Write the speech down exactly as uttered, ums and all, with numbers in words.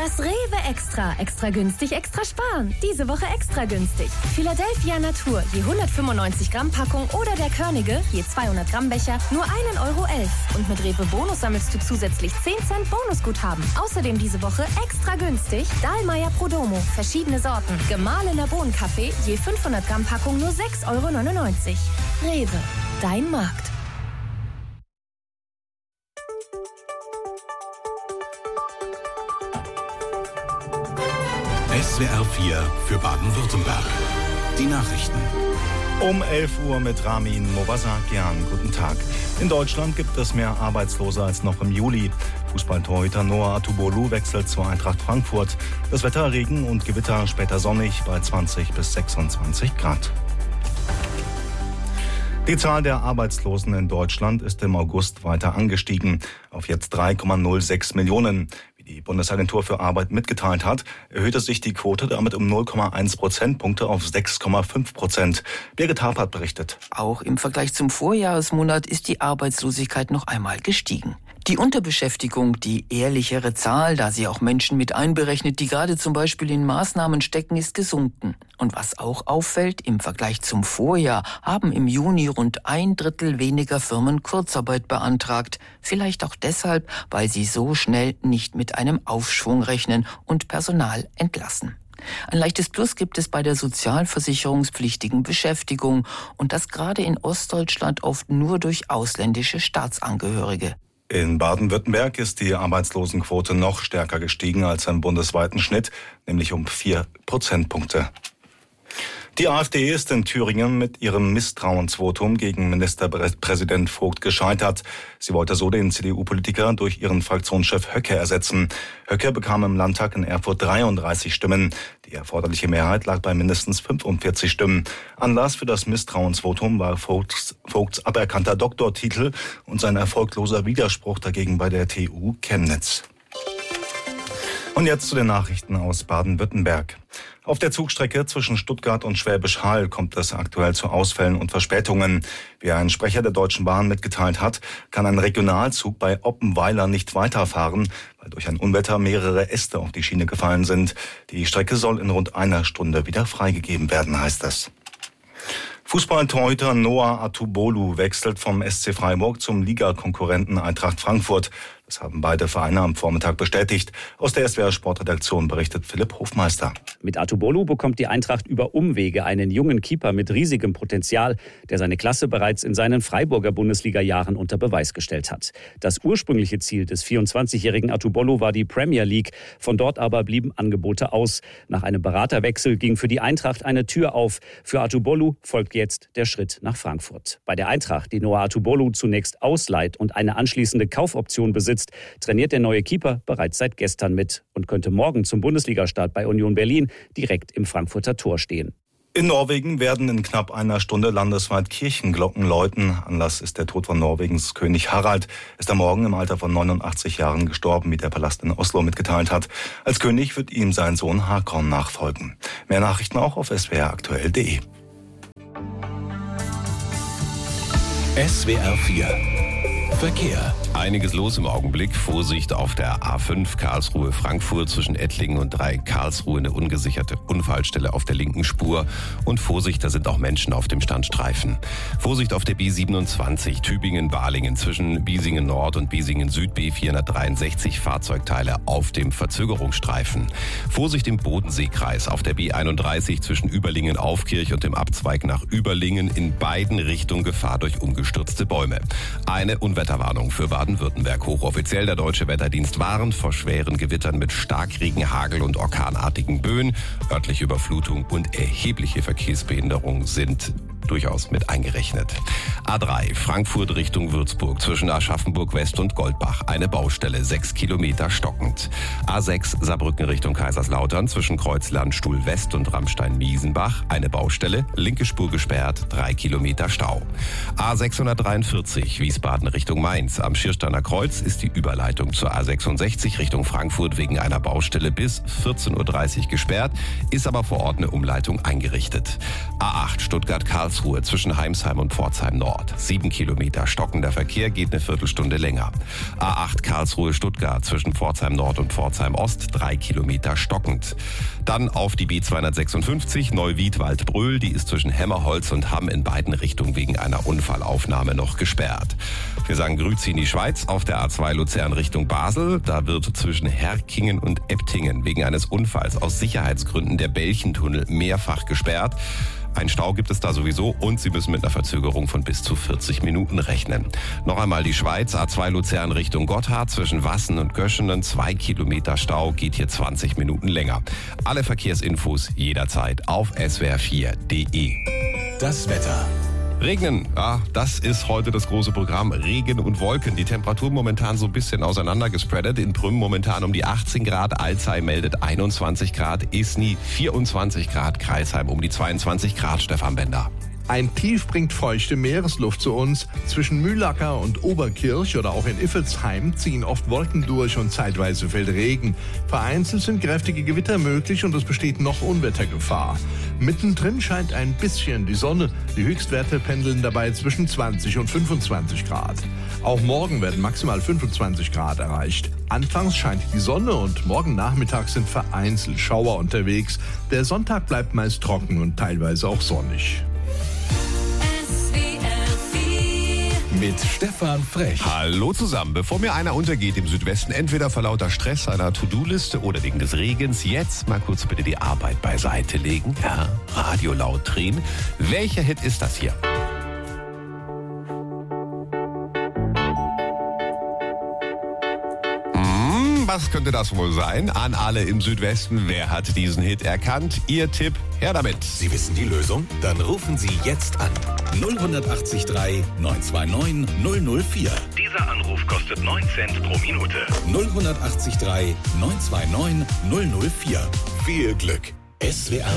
Das Rewe Extra. Extra günstig, extra sparen. Diese Woche extra günstig. Philadelphia Natur, je hundertfünfundneunzig Gramm Packung oder der Körnige, je zweihundert Gramm Becher, nur ein Euro elf. Und mit Rewe Bonus sammelst du zusätzlich zehn Cent Bonusguthaben. Außerdem diese Woche extra günstig Dahlmeier Prodomo, verschiedene Sorten. Gemahlener Bohnenkaffee, je fünfhundert Gramm Packung nur sechs Euro neunundneunzig. Rewe, dein Markt. S W R vier für Baden-Württemberg. Die Nachrichten. Um elf Uhr mit Ramin Mobasakian. Guten Tag. In Deutschland gibt es mehr Arbeitslose als noch im Juli. Fußballtorhüter Noah Atubolu wechselt zur Eintracht Frankfurt. Das Wetter Regen und Gewitter, später sonnig bei zwanzig bis sechsundzwanzig Grad. Die Zahl der Arbeitslosen in Deutschland ist im August weiter angestiegen auf jetzt drei Komma null sechs Millionen. Wie die Bundesagentur für Arbeit mitgeteilt hat, erhöhte sich die Quote damit um null Komma eins Prozentpunkte auf sechs Komma fünf Prozent. Birgit Harpert berichtet. Auch im Vergleich zum Vorjahresmonat ist die Arbeitslosigkeit noch einmal gestiegen. Die Unterbeschäftigung, die ehrlichere Zahl, da sie auch Menschen mit einberechnet, die gerade zum Beispiel in Maßnahmen stecken, ist gesunken. Und was auch auffällt, im Vergleich zum Vorjahr haben im Juni rund ein Drittel weniger Firmen Kurzarbeit beantragt. Vielleicht auch deshalb, weil sie so schnell nicht mit einem Aufschwung rechnen und Personal entlassen. Ein leichtes Plus gibt es bei der sozialversicherungspflichtigen Beschäftigung und das gerade in Ostdeutschland oft nur durch ausländische Staatsangehörige. In Baden-Württemberg ist die Arbeitslosenquote noch stärker gestiegen als im bundesweiten Schnitt, nämlich um vier Prozentpunkte. Die AfD ist in Thüringen mit ihrem Misstrauensvotum gegen Ministerpräsident Vogt gescheitert. Sie wollte so den C D U-Politiker durch ihren Fraktionschef Höcke ersetzen. Höcke bekam im Landtag in Erfurt dreiunddreißig Stimmen. Die erforderliche Mehrheit lag bei mindestens fünfundvierzig Stimmen. Anlass für das Misstrauensvotum war Vogts, Vogts aberkannter Doktortitel und sein erfolgloser Widerspruch dagegen bei der T U Chemnitz. Und jetzt zu den Nachrichten aus Baden-Württemberg. Auf der Zugstrecke zwischen Stuttgart und Schwäbisch Hall kommt es aktuell zu Ausfällen und Verspätungen. Wie ein Sprecher der Deutschen Bahn mitgeteilt hat, kann ein Regionalzug bei Oppenweiler nicht weiterfahren, weil durch ein Unwetter mehrere Äste auf die Schiene gefallen sind. Die Strecke soll in rund einer Stunde wieder freigegeben werden, heißt es. Fußballtorhüter Noah Atubolu wechselt vom S C Freiburg zum Ligakonkurrenten Eintracht Frankfurt. Das haben beide Vereine am Vormittag bestätigt. Aus der S W R Sportredaktion berichtet Philipp Hofmeister. Mit Atubolu bekommt die Eintracht über Umwege einen jungen Keeper mit riesigem Potenzial, der seine Klasse bereits in seinen Freiburger Bundesliga-Jahren unter Beweis gestellt hat. Das ursprüngliche Ziel des vierundzwanzigjährigen Atubolu war die Premier League. Von dort aber blieben Angebote aus. Nach einem Beraterwechsel ging für die Eintracht eine Tür auf. Für Atubolu folgt jetzt der Schritt nach Frankfurt. Bei der Eintracht, die Noah Atubolu zunächst ausleiht und eine anschließende Kaufoption besitzt, trainiert der neue Keeper bereits seit gestern mit und könnte morgen zum Bundesligastart bei Union Berlin direkt im Frankfurter Tor stehen. In Norwegen werden in knapp einer Stunde landesweit Kirchenglocken läuten. Anlass ist der Tod von Norwegens König Harald. Ist am Morgen im Alter von neunundachtzig Jahren gestorben, wie der Palast in Oslo mitgeteilt hat. Als König wird ihm sein Sohn Hakon nachfolgen. Mehr Nachrichten auch auf s w r aktuell punkt d e. S W R vier Verkehr. Einiges los im Augenblick. Vorsicht auf der A fünf Karlsruhe-Frankfurt zwischen Ettlingen und Dreieck-Karlsruhe, eine ungesicherte Unfallstelle auf der linken Spur. Und Vorsicht, da sind auch Menschen auf dem Standstreifen. Vorsicht auf der B siebenundzwanzig Tübingen-Balingen zwischen Biesingen Nord und Biesingen Süd, B vierhundertdreiundsechzig Fahrzeugteile auf dem Verzögerungsstreifen. Vorsicht im Bodenseekreis auf der B einunddreißig zwischen Überlingen-Aufkirch und dem Abzweig nach Überlingen, in beiden Richtungen Gefahr durch umgestürzte Bäume. Eine Unwetterwarnung für Baden-Württemberg. Hochoffiziell der Deutsche Wetterdienst warnt vor schweren Gewittern mit Starkregen, Hagel und orkanartigen Böen. Örtliche Überflutung und erhebliche Verkehrsbehinderung sind durchaus mit eingerechnet. A drei Frankfurt Richtung Würzburg zwischen Aschaffenburg West und Goldbach. Eine Baustelle, sechs Kilometer stockend. A sechs Saarbrücken Richtung Kaiserslautern zwischen Kreuzlandstuhl West und Rammstein-Miesenbach. Eine Baustelle, linke Spur gesperrt, drei Kilometer Stau. A sechshundertdreiundvierzig Wiesbaden Richtung Mainz. Am Schiersteiner Kreuz ist die Überleitung zur A sechsundsechzig Richtung Frankfurt wegen einer Baustelle bis vierzehn Uhr dreißig gesperrt, ist aber vor Ort eine Umleitung eingerichtet. A acht Stuttgart-Karlsruhe Karlsruhe zwischen Heimsheim und Pforzheim Nord. Sieben Kilometer. Stockender Verkehr, geht eine Viertelstunde länger. A acht Karlsruhe-Stuttgart zwischen Pforzheim Nord und Pforzheim Ost. Drei Kilometer stockend. Dann auf die B zweihundertsechsundfünfzig Neuwied-Waldbröl. Die ist zwischen Hemmerholz und Hamm in beiden Richtungen wegen einer Unfallaufnahme noch gesperrt. Wir sagen Grüezi in die Schweiz auf der A zwei Luzern Richtung Basel. Da wird zwischen Herkingen und Eptingen wegen eines Unfalls aus Sicherheitsgründen der Belchentunnel mehrfach gesperrt. Ein Stau gibt es da sowieso und Sie müssen mit einer Verzögerung von bis zu vierzig Minuten rechnen. Noch einmal die Schweiz, A zwei Luzern Richtung Gotthard zwischen Wassen und Göschenen. Zwei Kilometer Stau, geht hier zwanzig Minuten länger. Alle Verkehrsinfos jederzeit auf s w r vier punkt d e. Das Wetter. Regnen, ja, das ist heute das große Programm. Regen und Wolken. Die Temperatur momentan so ein bisschen auseinander gespreadet. In Prüm momentan um die achtzehn Grad. Alzey meldet einundzwanzig Grad. Isny vierundzwanzig Grad. Kreisheim um die zweiundzwanzig Grad. Stefan Bender. Ein Tief bringt feuchte Meeresluft zu uns. Zwischen Mühlacker und Oberkirch oder auch in Iffelsheim ziehen oft Wolken durch und zeitweise fällt Regen. Vereinzelt sind kräftige Gewitter möglich und es besteht noch Unwettergefahr. Mittendrin scheint ein bisschen die Sonne. Die Höchstwerte pendeln dabei zwischen zwanzig und fünfundzwanzig Grad. Auch morgen werden maximal fünfundzwanzig Grad erreicht. Anfangs scheint die Sonne und morgen Nachmittag sind vereinzelt Schauer unterwegs. Der Sonntag bleibt meist trocken und teilweise auch sonnig. Mit Stefan Frech. Hallo zusammen. Bevor mir einer untergeht im Südwesten, entweder vor lauter Stress einer To-Do-Liste oder wegen des Regens, jetzt mal kurz bitte die Arbeit beiseite legen. Ja, Radio laut drehen. Welcher Hit ist das hier? Was könnte das wohl sein? An alle im Südwesten, wer hat diesen Hit erkannt? Ihr Tipp, her damit. Sie wissen die Lösung? Dann rufen Sie jetzt an. null acht drei neun zwei neun null null vier. Dieser Anruf kostet neun Cent pro Minute. null acht drei neun zwei neun null null vier. Viel Glück. S W R